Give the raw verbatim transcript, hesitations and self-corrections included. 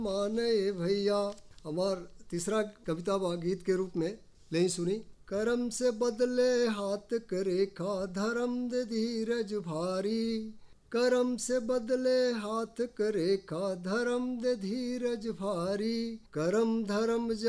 माने भैया। हमार तीसरा कविता बा गीत के रूप में, ले सुनी। करम से बदले हाथ करे खा, धर्म दे धीरज भारी। करम से बदले हाथ करे खा, धर्म दे धीरज भारी। करम धर्म